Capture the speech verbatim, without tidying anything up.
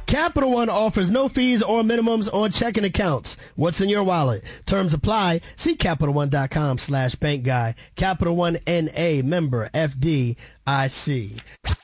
Capital One offers no fees or minimums on checking accounts. What's in your wallet? Terms apply. See CapitalOne.com slash bank guy. Capital One N A, member F D I C.